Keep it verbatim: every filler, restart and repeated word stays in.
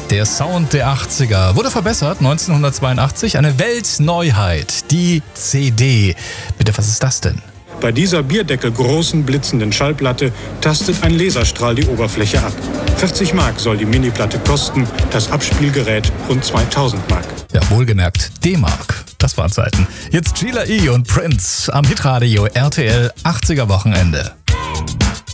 Der Sound der achtziger wurde verbessert neunzehnhundertzweiundachtzig. Eine Weltneuheit, die C D. Bitte, was ist das denn? Bei dieser bierdeckelgroßen, blitzenden Schallplatte tastet ein Laserstrahl die Oberfläche ab. vierzig Mark soll die Miniplatte kosten, das Abspielgerät rund zweitausend Mark. Ja, wohlgemerkt D-Mark. Das waren Zeiten. Jetzt Sheila E. und Prince am Hitradio R T L achtziger Wochenende.